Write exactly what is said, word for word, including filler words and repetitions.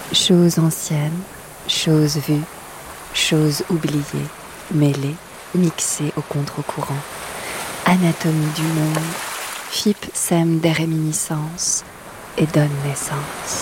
Choses anciennes, choses vues, choses oubliées, mêlées, mixées au contre-courant. Anatomie du monde, F I P sème des réminiscences et donne naissance.